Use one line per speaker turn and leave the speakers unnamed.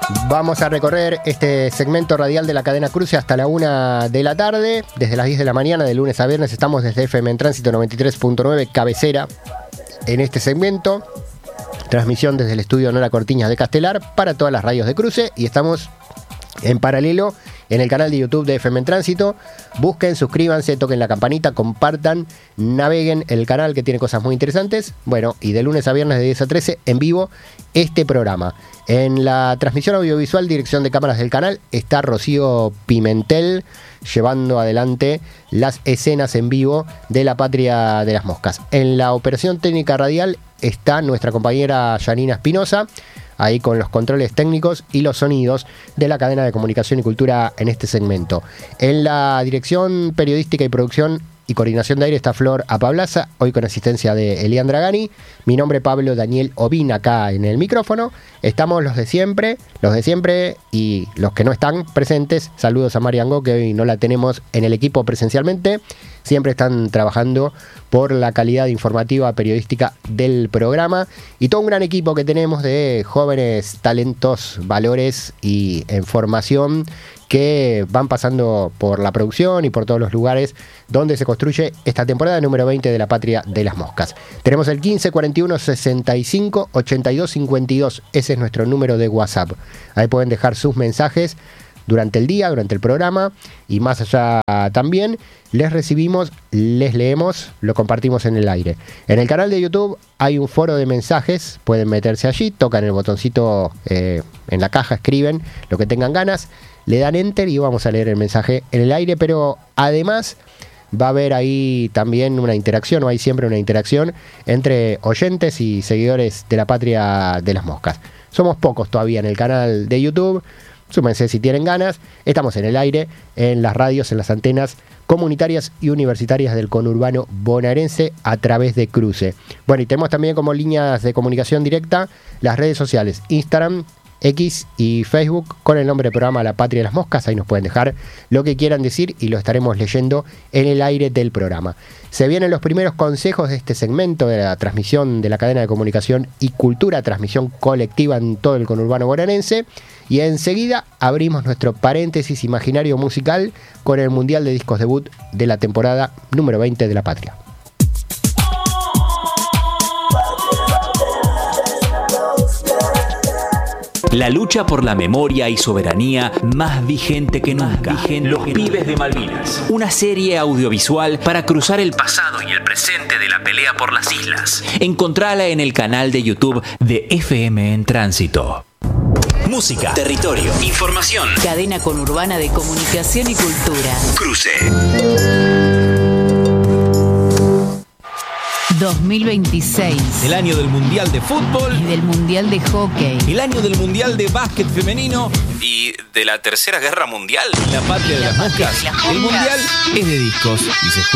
Vamos a recorrer este segmento radial de la cadena Cruce hasta la 1 de la tarde. Desde las 10 de la mañana, de lunes a viernes, estamos desde FM en Tránsito 93.9, cabecera, en este segmento. Transmisión desde el estudio Nora Cortiñas de Castelar para todas las radios de Cruce. Y estamos en paralelo en el canal de YouTube de FM en Tránsito. Busquen, suscríbanse, toquen la campanita, compartan, naveguen el canal que tiene cosas muy interesantes. Bueno, y de lunes a viernes de 10 a 13 en vivo este programa. En la transmisión audiovisual, dirección de cámaras del canal, está Rocío Pimentel llevando adelante las escenas en vivo de La Patria de las Moscas. En la operación técnica radial está nuestra compañera Yanina Espinosa, ahí con los controles técnicos y los sonidos de la cadena de comunicación y cultura en este segmento. En la dirección periodística y producción y coordinación de aire está Flor Apablaza, hoy con asistencia de Elian Dragani. Mi nombre es Pablo Daniel Ovín, acá en el micrófono. Estamos los de siempre y los que no están presentes. Saludos a Mariango, que hoy no la tenemos en el equipo presencialmente. Siempre están trabajando por la calidad informativa periodística del programa. Y todo un gran equipo que tenemos de jóvenes talentos, valores y en formación que van pasando por la producción y por todos los lugares donde se construye esta temporada número 20 de La Patria de las Moscas. Tenemos el 15 41 65 82 52. Ese es nuestro número de WhatsApp. Ahí pueden dejar sus mensajes durante el día, durante el programa, y más allá también les recibimos, les leemos, lo compartimos en el aire. En el canal de YouTube hay un foro de mensajes, pueden meterse allí, tocan el botoncito en la caja, escriben lo que tengan ganas, le dan enter y vamos a leer el mensaje en el aire, pero además va a haber ahí también una interacción, o hay siempre una interacción entre oyentes y seguidores de La Patria de las Moscas. Somos pocos todavía en el canal de YouTube. Súmense si tienen ganas. Estamos en el aire, en las radios, en las antenas comunitarias y universitarias del conurbano bonaerense a través de Cruce. Bueno, y tenemos también como líneas de comunicación directa las redes sociales Instagram, X y Facebook con el nombre de programa La Patria de las Moscas. Ahí nos pueden dejar lo que quieran decir y lo estaremos leyendo en el aire del programa. Se vienen los primeros consejos de este segmento de la transmisión de la cadena de comunicación y cultura, transmisión colectiva en todo el conurbano bonaerense. Y enseguida abrimos nuestro paréntesis imaginario musical con el Mundial de Discos Debut de la temporada número 20 de La Patria.
La lucha por la memoria y soberanía más vigente que nunca. Los Pibes de Malvinas. Una serie audiovisual para cruzar el pasado y el presente de la pelea por las islas. Encontrala en el canal de YouTube de FM en Tránsito. Música, territorio, información.
Cadena conurbana de comunicación y cultura.
Cruce.
2026.
El año del Mundial de Fútbol.
Y del Mundial de Hockey.
El año del Mundial de Básquet Femenino.
Y de la Tercera Guerra Mundial.
La Patria de las Moscas. El Mundial es de discos y se